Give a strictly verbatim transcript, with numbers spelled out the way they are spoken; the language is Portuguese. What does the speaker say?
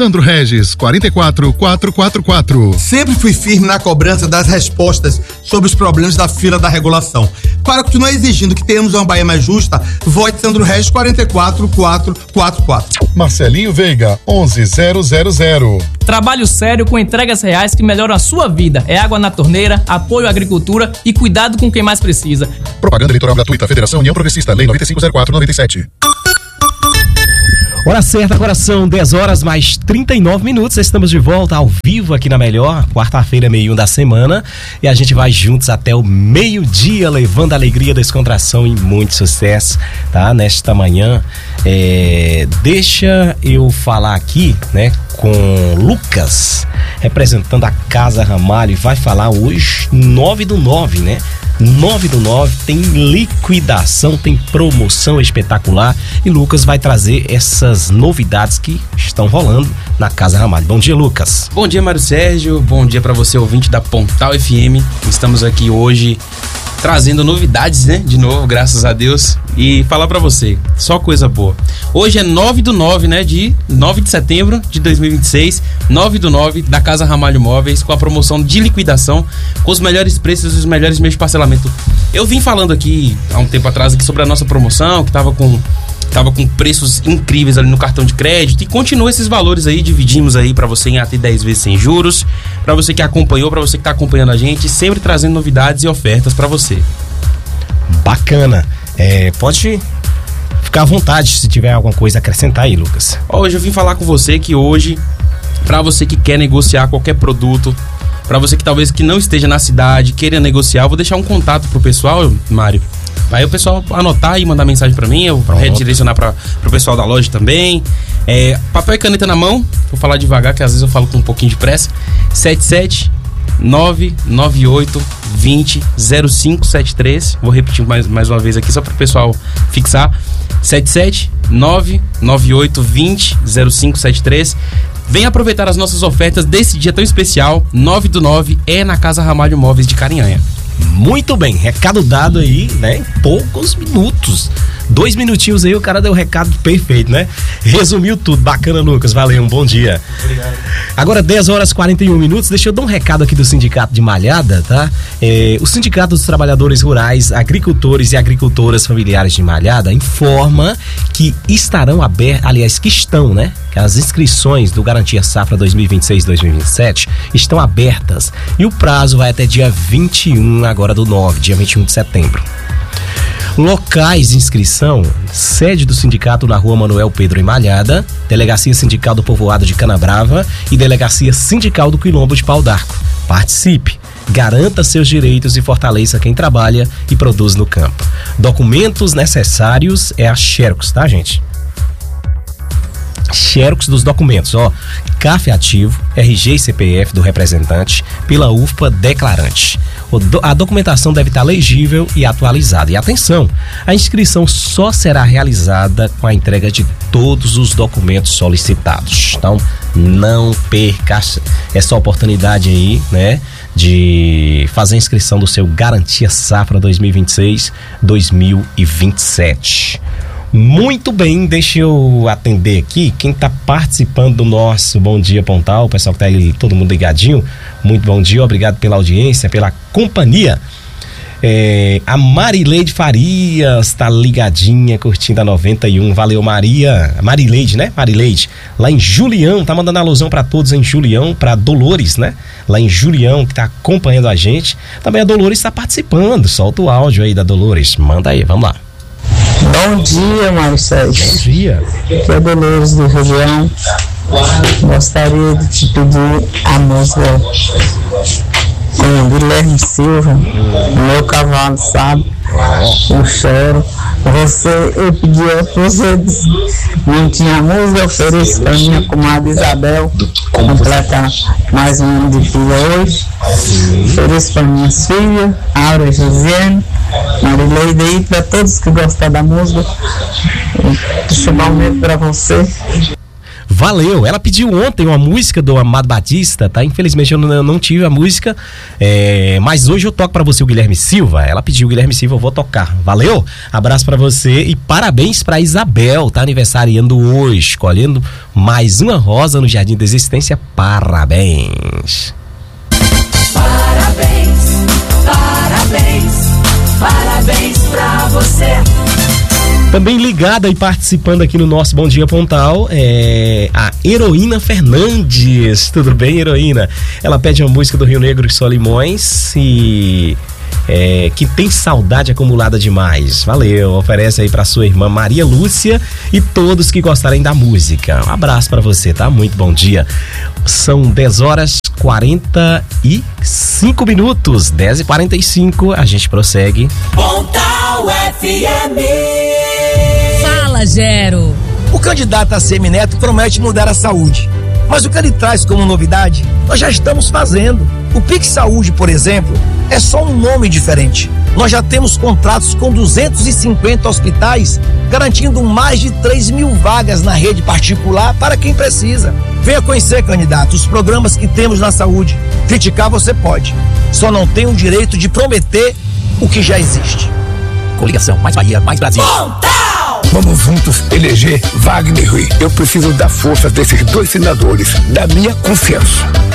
Sandro Regis, quarenta e quatro, quatrocentos e quarenta e quatro. Sempre fui firme na cobrança das respostas sobre os problemas da fila da regulação. Para continuar exigindo que tenhamos uma Bahia mais justa, vote Sandro Regis, quarenta e quatro, quatrocentos e quarenta e quatro. Marcelinho Veiga, onze zero zero zero. Trabalho sério com entregas reais que melhoram a sua vida. É água na torneira, apoio à agricultura e cuidado com quem mais precisa. Propaganda eleitoral gratuita. Federação União Progressista. Lei noventa e cinco zero quatro noventa e sete. Hora certa, agora são dez horas mais trinta e nove minutos. Estamos de volta ao vivo aqui na Melhor, quarta-feira, meio um da semana. E a gente vai juntos até o meio-dia, levando alegria, descontração e muito sucesso, tá? Nesta manhã. É, deixa eu falar aqui, né, com Lucas, representando a Casa Ramalho, e vai falar hoje, nove do nove, né? nove do nove, tem liquidação, tem promoção espetacular, e Lucas vai trazer essas novidades que estão rolando na Casa Ramalho. Bom dia, Lucas. Bom dia, Mário Sérgio, bom dia para você, ouvinte da Pontal F M. Estamos aqui hoje trazendo novidades, né? De novo, graças a Deus. E falar pra você, só coisa boa. Hoje é nove do nove, né? De nove de setembro de dois mil e vinte e seis. nove do nove da Casa Ramalho Móveis, com a promoção de liquidação, com os melhores preços e os melhores meios de parcelamento. Eu vim falando aqui, há um tempo atrás, aqui sobre a nossa promoção, que tava com... Tava com preços incríveis ali no cartão de crédito, e continua esses valores aí, dividimos aí pra você em até dez vezes sem juros, pra você que acompanhou, pra você que tá acompanhando a gente, sempre trazendo novidades e ofertas pra você. Bacana. É, pode ficar à vontade se tiver alguma coisa a acrescentar aí, Lucas. Hoje eu vim falar com você que hoje, pra você que quer negociar qualquer produto, pra você que talvez que não esteja na cidade, queira negociar, eu vou deixar um contato pro pessoal, Mário. Aí o pessoal anotar e mandar mensagem pra mim, eu vou redirecionar pra, pro pessoal da loja também. É, papel e caneta na mão, vou falar devagar, que às vezes eu falo com um pouquinho de pressa. sete sete nove nove oito dois zero zero cinco sete três. Vou repetir mais, mais uma vez aqui, só pro pessoal fixar. sete sete nove nove oito dois zero cinco sete três. Vem aproveitar as nossas ofertas desse dia tão especial. nove do nove é na Casa Ramalho Móveis de Carinhanha. Muito bem, recado dado aí, né? Em poucos minutos. Dois minutinhos aí, o cara deu o recado perfeito, né? Resumiu tudo. Bacana, Lucas. Valeu, um bom dia. Obrigado. Agora, dez horas e quarenta e um minutos. Deixa eu dar um recado aqui do Sindicato de Malhada, tá? É, o Sindicato dos Trabalhadores Rurais, Agricultores e Agricultoras Familiares de Malhada informa que estarão abertas, aliás, que estão, né? Que as inscrições do Garantia Safra dois mil e vinte e seis dois mil e vinte e sete estão abertas, e o prazo vai até dia vinte e um agora do nove, dia vinte e um de setembro. Locais de inscrição: sede do sindicato na rua Manuel Pedro em Malhada, Delegacia Sindical do Povoado de Canabrava e Delegacia Sindical do Quilombo de Pau d'Arco. Participe, garanta seus direitos e fortaleça quem trabalha e produz no campo. Documentos necessários é a Xerox, tá, gente? Xerox dos documentos, ó, C A F ativo, R G e C P F do representante, pela U F P A declarante. O do, a documentação deve estar legível e atualizada. E atenção, a inscrição só será realizada com a entrega de todos os documentos solicitados. Então, não perca essa oportunidade aí, né, de fazer a inscrição do seu Garantia Safra dois mil e vinte e seis dois mil e vinte e sete. Muito bem, deixa eu atender aqui quem tá participando do nosso Bom Dia Pontal, o pessoal que tá aí, todo mundo ligadinho. Muito bom dia, obrigado pela audiência, pela companhia. É, a Marileide Farias tá ligadinha, curtindo a noventa e um. Valeu, Maria. Marileide, né? Marileide, lá em Julião, tá mandando alusão pra todos em Julião, pra Dolores, né? Lá em Julião, que tá acompanhando a gente. Também a Dolores tá participando. Solta o áudio aí da Dolores, manda aí, vamos lá. Bom dia, Mário Sérgio. Bom dia. Aqui é Dolores do Região. Gostaria de te pedir a música com Guilherme Silva, Meu Cavalo Sabe, Eu Choro. Você, eu pedi a você, não tinha música, eu ofereço para minha comadre Isabel completar mais um ano de filha hoje. Ofereço para minhas filhas, Aura e Josiane, Marileide, e para todos que gostam da música. Deixa eu dar um medo para você. Valeu. Ela pediu ontem uma música do Amado Batista, tá? Infelizmente eu não, eu não tive a música, é, mas hoje eu toco pra você o Guilherme Silva. Ela pediu o Guilherme Silva, eu vou tocar. Valeu? Abraço pra você e parabéns pra Isabel, tá aniversariando hoje, escolhendo mais uma rosa no Jardim da Existência. Parabéns. Parabéns, parabéns, parabéns pra você. Também ligada e participando aqui no nosso Bom Dia Pontal é a Heroína Fernandes. Tudo bem, Heroína? Ela pede uma música do Rio Negro e Solimões e é, que tem saudade acumulada demais. Valeu, oferece aí pra sua irmã Maria Lúcia e todos que gostarem da música. Um abraço pra você, tá? Muito bom dia. São dez horas e quarenta e cinco minutos. dez e quarenta e cinco, a gente prossegue. Pontal F M. Fala, Gero. O candidato a Semineto promete mudar a saúde. Mas o que ele traz como novidade, nós já estamos fazendo. O Pix Saúde, por exemplo, é só um nome diferente. Nós já temos contratos com duzentos e cinquenta hospitais, garantindo mais de três mil vagas na rede particular para quem precisa. Venha conhecer, candidato, os programas que temos na saúde. Criticar você pode, só não tem o direito de prometer o que já existe. Coligação, mais Bahia, mais Brasil. Pontal! Vamos juntos eleger Wagner Rui. Eu preciso da força desses dois senadores, da minha confiança.